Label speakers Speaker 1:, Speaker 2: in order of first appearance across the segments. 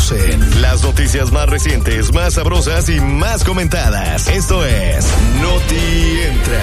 Speaker 1: conocen. Las noticias más recientes, más sabrosas y más comentadas. Esto es Noti Entra.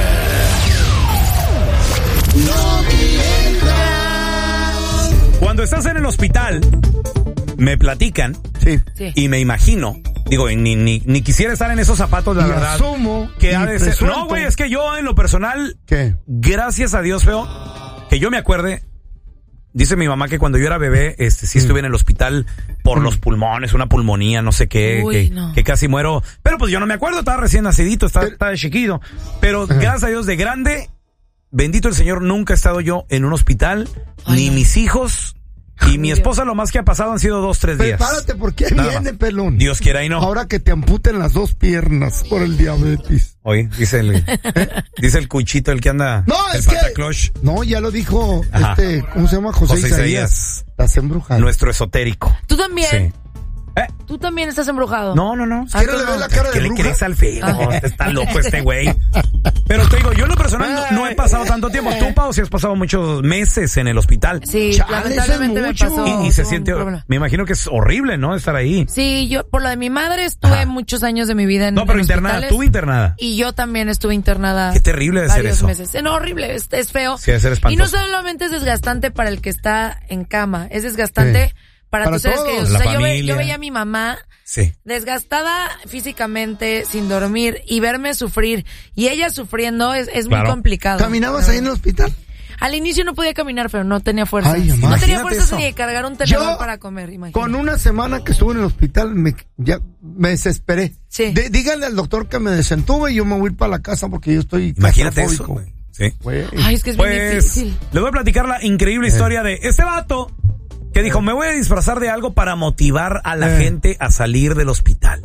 Speaker 1: Noti Entra.
Speaker 2: Cuando estás en el hospital, me platican,
Speaker 3: sí.
Speaker 2: Y me imagino, digo, ni quisiera estar en esos zapatos, la verdad.
Speaker 3: Asumo
Speaker 2: que ha de ser.
Speaker 3: presuelto.
Speaker 2: No, güey, es que yo en lo personal,
Speaker 3: ¿qué?
Speaker 2: Gracias a Dios, feo, que yo me acuerde. Dice mi mamá que cuando yo era bebé, sí estuve en el hospital por los pulmones, una pulmonía, no sé qué, que casi muero. Pero pues yo no me acuerdo, estaba recién nacidito, estaba de chiquito. Pero gracias a Dios, de grande, bendito el Señor, nunca he estado yo en un hospital, ni mis hijos. Y mi esposa lo más que ha pasado han sido 2-3 días.
Speaker 3: Prepárate porque viene, pelón.
Speaker 2: Dios quiera y no.
Speaker 3: Ahora que te amputen las dos piernas por el diabetes.
Speaker 2: Oye, dice el cuchito, el que anda.
Speaker 3: No,
Speaker 2: el
Speaker 3: es que.
Speaker 2: pataclosh.
Speaker 3: No, ya lo dijo ¿cómo se llama? José Isaías. Estás embrujado.
Speaker 2: Nuestro esotérico.
Speaker 4: ¿Tú también?
Speaker 2: Sí.
Speaker 4: ¿Tú también estás embrujado?
Speaker 2: No.
Speaker 3: ¿Quiero le ver la cara de
Speaker 2: ¿Qué le
Speaker 3: bruja?
Speaker 2: crees al feo? Está loco este güey. Pero te digo, yo en lo personal no he pasado tanto tiempo. Tú, Pau, si has pasado muchos meses en el hospital.
Speaker 4: Sí, lamentablemente me pasó.
Speaker 2: Y se siente, me imagino que es horrible, ¿no? Estar ahí.
Speaker 4: Sí, yo por la de mi madre estuve muchos años de mi vida en
Speaker 2: No, pero internada, tú internada.
Speaker 4: Y yo también estuve internada.
Speaker 2: Qué terrible de ser eso.
Speaker 4: Meses. No, horrible, es feo.
Speaker 2: Sí, debe ser espantoso.
Speaker 4: Y no solamente es desgastante para el que está en cama, es desgastante para tus seres queridos. O sea, yo veía a mi mamá desgastada físicamente, sin dormir, y verme sufrir, y ella sufriendo es muy complicado.
Speaker 3: ¿Caminabas ahí en el hospital?
Speaker 4: Al inicio no podía caminar, pero no tenía fuerzas.
Speaker 3: Ay,
Speaker 4: no tenía fuerzas ni de cargar un tenedor para comer, imagínate.
Speaker 3: Con una semana que estuve en el hospital, me desesperé.
Speaker 4: Sí.
Speaker 3: Díganle al doctor que me desentuve y yo me voy para la casa porque yo estoy
Speaker 2: Imagínate eso, güey. Sí.
Speaker 4: Ay, es que es bien difícil.
Speaker 2: Les voy a platicar la increíble historia de este vato que dijo, me voy a disfrazar de algo para motivar a la gente a salir del hospital.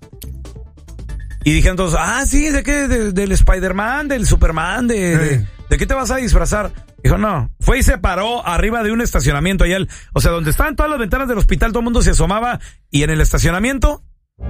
Speaker 2: Y dije entonces, sí, ¿de qué? Del Spider-Man, del Superman, ¿de qué te vas a disfrazar? Dijo, no. Fue y se paró arriba de un estacionamiento allá, o sea, donde estaban todas las ventanas del hospital, todo el mundo se asomaba, y en el estacionamiento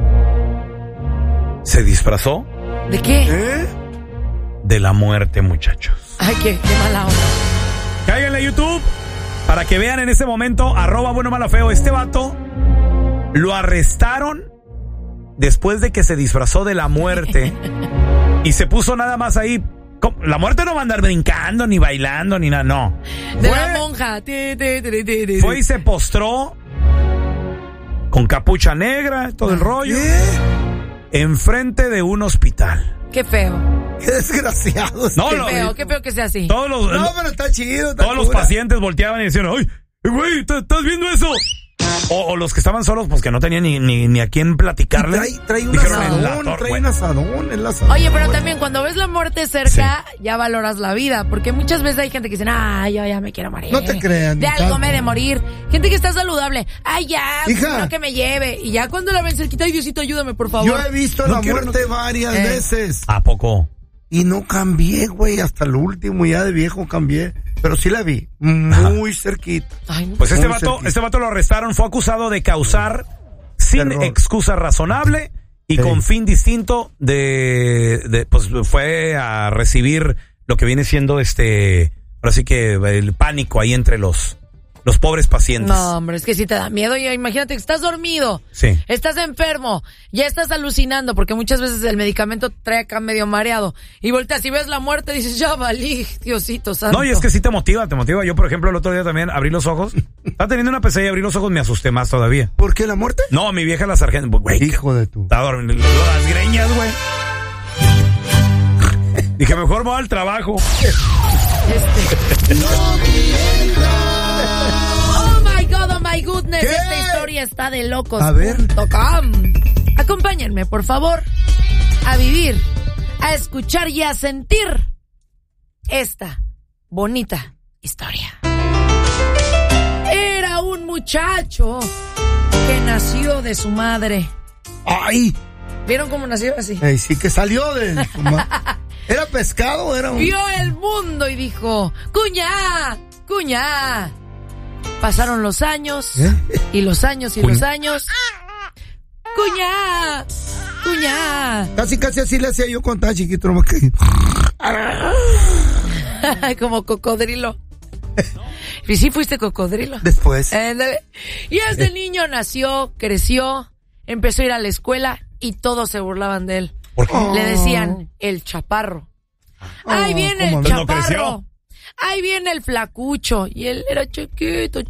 Speaker 2: se disfrazó.
Speaker 4: ¿De qué?
Speaker 2: De la muerte, muchachos.
Speaker 4: Ay, qué mala onda.
Speaker 2: Cáiganle a YouTube para que vean en ese momento, @buenomalafeo, este vato lo arrestaron después de que se disfrazó de la muerte y se puso nada más ahí. La muerte no va a andar brincando, ni bailando, ni nada, no.
Speaker 4: De la monja.
Speaker 2: Fue y se postró con capucha negra, todo el rollo, enfrente de un hospital.
Speaker 4: Qué feo.
Speaker 3: Qué desgraciado.
Speaker 4: Qué feo que sea así.
Speaker 3: Pero está chido.
Speaker 2: Todos los pacientes volteaban y decían, ¡ay, güey, estás viendo eso! O los que estaban solos, pues que no tenían ni a quién platicarle.
Speaker 3: Trae un asadón, el asadón.
Speaker 4: Oye, pero también cuando ves la muerte cerca, ya valoras la vida. Porque muchas veces hay gente que dice, yo ya me quiero morir.
Speaker 3: No te crean.
Speaker 4: De algo me de morir. Gente que está saludable. Ya,
Speaker 3: hija,
Speaker 4: no que me lleve. Y ya cuando la ven cerquita, ay, Diosito, ayúdame, por favor.
Speaker 3: Yo he visto la muerte varias veces.
Speaker 2: ¿A poco?
Speaker 3: Y no cambié, güey, hasta lo último, ya de viejo cambié. Pero sí la vi, muy cerquita.
Speaker 4: Ay, no.
Speaker 2: Pues este vato lo arrestaron, fue acusado de causar sin excusa razonable y con fin distinto pues fue a recibir lo que viene siendo ahora sí que el pánico ahí entre los pobres pacientes.
Speaker 4: No, hombre, es que si te da miedo, imagínate que estás dormido, estás enfermo, ya estás alucinando, porque muchas veces el medicamento trae acá medio mareado, y volteas y ves la muerte, dices, ya valí, Diosito santo.
Speaker 2: No, y es que sí te motiva. Yo, por ejemplo, el otro día también abrí los ojos, estaba teniendo una pesadilla, abrí los ojos, me asusté más todavía.
Speaker 3: ¿Por qué la muerte?
Speaker 2: No, mi vieja la sargento, güey.
Speaker 3: Hijo de tu.
Speaker 2: Estaba dormiendo, las greñas, güey. Dije, mejor voy al trabajo.
Speaker 4: Oh my goodness, ¿qué? Esta historia está de locos.
Speaker 3: A ver.
Speaker 4: Acompáñenme, por favor, a vivir, a escuchar y a sentir esta bonita historia. Era un muchacho que nació de su madre.
Speaker 3: ¡Ay!
Speaker 4: ¿Vieron cómo nació así?
Speaker 3: Sí, que salió de su madre. ¿Era pescado?
Speaker 4: Vio el mundo y dijo, cuñá. Pasaron los años, y los años, y los años. Cuñá.
Speaker 3: Casi así le hacía yo cuando estaba chiquito.
Speaker 4: Como cocodrilo. ¿Y sí fuiste cocodrilo?
Speaker 3: Después.
Speaker 4: Y niño nació, creció, empezó a ir a la escuela y todos se burlaban de él.
Speaker 2: ¿Por qué?
Speaker 4: Le decían el chaparro. Ahí viene el chaparro. Ahí viene el flacucho. Y él era chiquito,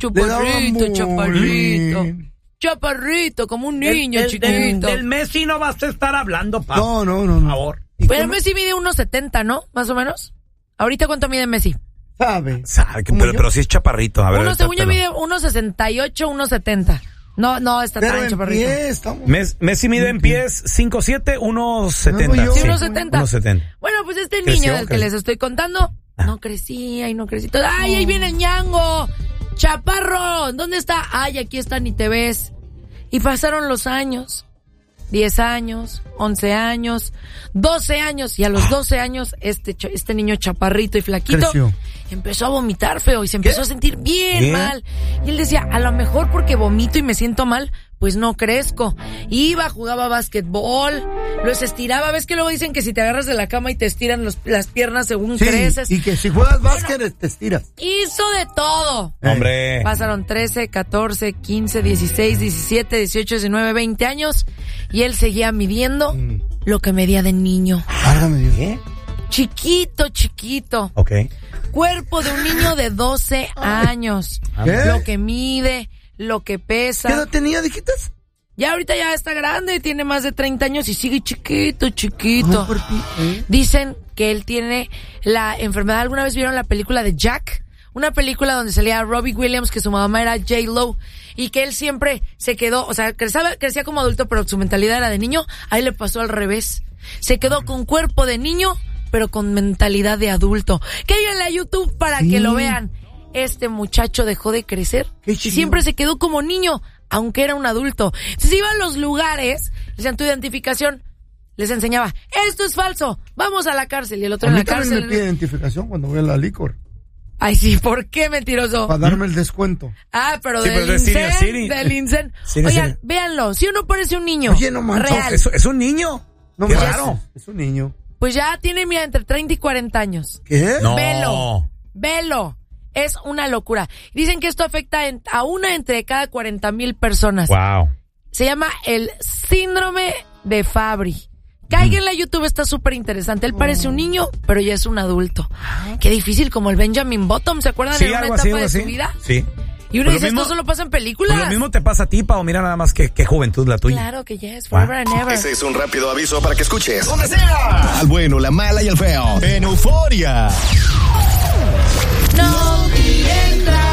Speaker 4: chaparrito, como un niño chiquito.
Speaker 2: Del Messi no vas a estar hablando, pa.
Speaker 3: No.
Speaker 2: Por favor.
Speaker 4: Pero Messi mide 1.70, ¿no? Más o menos. ¿Ahorita cuánto mide Messi?
Speaker 3: Sabe.
Speaker 2: Pero sí es chaparrito. A ver,
Speaker 4: según yo mide 1.68, 1.70. No está tan chaparrito.
Speaker 2: Messi mide en pies 5'7", 1.70.
Speaker 4: Sí, 1.70. Bueno, pues niño del que les estoy contando, no crecía. ¡Ay, ahí viene el ñango! ¡Chaparro! ¿Dónde está? ¡Ay, aquí está, ni te ves! Y pasaron los años. 10 años, 11 años, 12 años. Y a los 12 años, este niño chaparrito y flaquito empezó a vomitar feo y se empezó a sentir bien mal. Y él decía, a lo mejor porque vomito y me siento mal, pues no crezco. Iba, jugaba básquetbol, los estiraba. ¿Ves que luego dicen que si te agarras de la cama y te estiran las piernas según creces?
Speaker 3: Y que si juegas básquet te estiras.
Speaker 4: Hizo de todo.
Speaker 2: ¡Hombre!
Speaker 4: Pasaron 13, 14, 15, 16, 17, 18, 19, 20 años y él seguía midiendo lo que medía de niño.
Speaker 3: ¿Qué?
Speaker 4: Chiquito.
Speaker 2: Ok.
Speaker 4: Cuerpo de un niño de 12 años.
Speaker 3: ¿Qué?
Speaker 4: Lo que mide, lo que pesa.
Speaker 3: ¿Qué edad tenía, dijitas?
Speaker 4: Ya ahorita ya está grande, tiene más de 30 años y sigue chiquito. Dicen que él tiene la enfermedad. ¿Alguna vez vieron la película de Jack? Una película donde salía Robbie Williams, que su mamá era J-Lo, y que él siempre se quedó, o sea, crecía como adulto, pero su mentalidad era de niño. Ahí le pasó al revés. Se quedó con cuerpo de niño, pero con mentalidad de adulto. Que vayan a YouTube para que lo vean. Este muchacho dejó de crecer y siempre se quedó como niño, aunque era un adulto. Entonces iba a los lugares, le decían tu identificación, les enseñaba, esto es falso, vamos a la cárcel. Y el otro en la cárcel.
Speaker 3: Me pide identificación cuando voy a la licor.
Speaker 4: Ay, sí, ¿por qué, mentiroso?
Speaker 3: Para darme el descuento.
Speaker 4: Pero
Speaker 2: sí,
Speaker 4: del Incen. Oigan, véanlo, si uno parece un niño.
Speaker 3: Oye, no manches.
Speaker 4: Real.
Speaker 2: ¿Es un niño?
Speaker 3: No
Speaker 2: qué
Speaker 3: manches.
Speaker 2: raro.
Speaker 3: Es un niño.
Speaker 4: Pues ya tiene, mira, entre 30 y 40 años.
Speaker 3: ¿Qué?
Speaker 2: No.
Speaker 4: Velo. Es una locura. Dicen que esto afecta a una entre cada 40,000 personas.
Speaker 2: Wow.
Speaker 4: Se llama el síndrome de Fabry. Cáiganle a YouTube, está súper interesante. Él parece un niño, pero ya es un adulto. Qué difícil, como el Benjamin Button, ¿se acuerdan de una etapa de su vida?
Speaker 2: Sí.
Speaker 4: Y uno dice, esto solo pasa en películas.
Speaker 2: Pues lo mismo te pasa a ti, Pao. Mira nada más qué juventud la tuya.
Speaker 4: Claro que ya es forever and ever.
Speaker 1: Ese es un rápido aviso para que escuches donde sea al bueno, la mala y el feo en Euforia.
Speaker 4: No entra.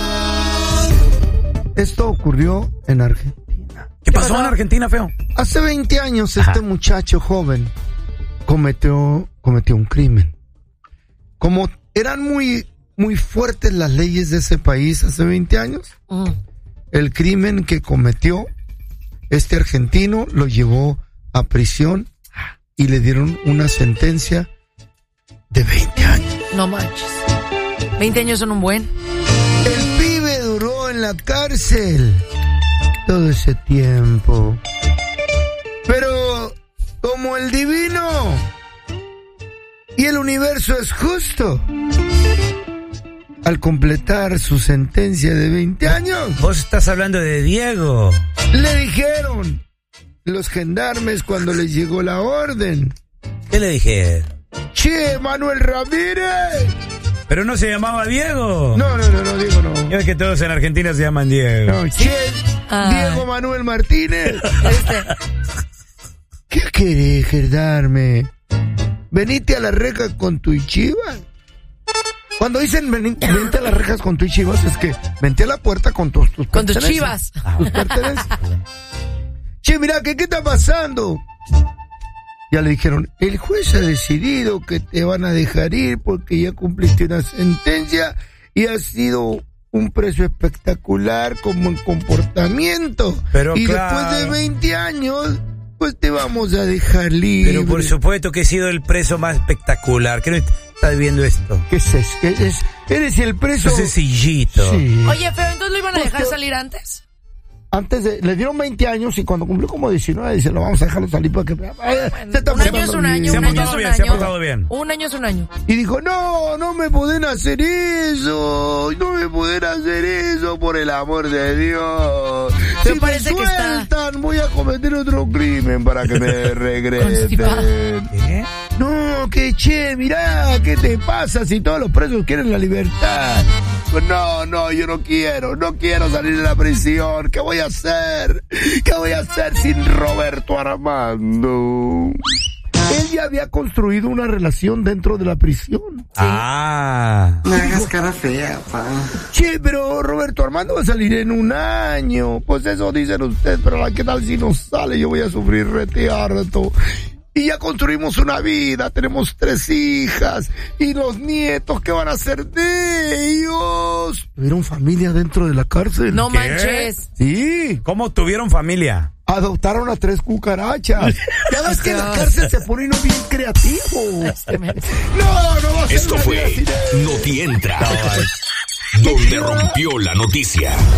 Speaker 3: Esto ocurrió en Argentina.
Speaker 2: ¿Qué pasó en Argentina, feo?
Speaker 3: Hace 20 años este muchacho joven cometió un crimen. Como eran muy fuertes las leyes de ese país hace 20 años, el crimen que cometió este argentino lo llevó a prisión y le dieron una sentencia de 20 años.
Speaker 4: No manches. 20 años son un buen.
Speaker 3: El pibe duró en la cárcel todo ese tiempo. Pero como el divino y el universo es justo, al completar su sentencia de 20 años...
Speaker 2: Vos estás hablando de Diego.
Speaker 3: Le dijeron los gendarmes cuando les llegó la orden.
Speaker 2: ¿Qué le dijeron?
Speaker 3: Che, Manuel Ramírez.
Speaker 2: Pero no se llamaba Diego.
Speaker 3: No, Diego no.
Speaker 2: Yo es que todos en Argentina se llaman Diego.
Speaker 3: No, che, Diego Manuel Martínez. ¿Qué querés, gendarme? Venite a la reja con tu chivas. Cuando dicen vente a las rejas con tus chivas, es que vente a la puerta con tus
Speaker 4: con tus chivas.
Speaker 3: Tus pertenencias. Che, mira, ¿qué está pasando? Ya le dijeron, el juez ha decidido que te van a dejar ir porque ya cumpliste una sentencia y has sido un preso espectacular como en comportamiento.
Speaker 2: Pero
Speaker 3: y
Speaker 2: claro,
Speaker 3: después de 20 años, pues te vamos a dejar libre.
Speaker 2: Pero por supuesto que he sido el preso más espectacular. ¿Qué no estás viendo esto?
Speaker 3: ¿Qué es eso? Eres el preso...
Speaker 2: Sencillito.
Speaker 3: Sí.
Speaker 4: Oye, pero entonces lo iban a dejar salir antes.
Speaker 3: le dieron 20 años y cuando cumplió como 19, dice, lo vamos a dejarlo salir para que...
Speaker 4: un año es un año,
Speaker 2: se ha portado bien.
Speaker 4: Un año es un año.
Speaker 3: Y dijo, no me pueden hacer eso, por el amor de Dios. Si me sueltan, voy a cometer otro crimen para que me regresen.
Speaker 2: ¿Qué?
Speaker 3: No, mirá, ¿qué te pasa si todos los presos quieren la libertad? Pues no, yo no quiero salir de la prisión. ¿Qué voy a hacer sin Roberto Armando? Él ya había construido una relación dentro de la prisión.
Speaker 2: Ah.
Speaker 5: No hagas cara fea, pa.
Speaker 3: Che, pero Roberto Armando va a salir en un año. Pues eso dicen ustedes, pero ¿qué tal si no sale? Yo voy a sufrir rete harto. Y ya construimos una vida, tenemos 3 hijas. Y los nietos, ¿qué van a hacer de ellos? ¿Tuvieron familia dentro de la cárcel?
Speaker 4: No manches.
Speaker 3: Sí.
Speaker 2: ¿Cómo tuvieron familia?
Speaker 3: Adoptaron a 3 cucarachas. Ya ves que en la cárcel se pone uno bien creativo. No va a ser.
Speaker 1: Esto fue Noti Entra, donde rompió la noticia.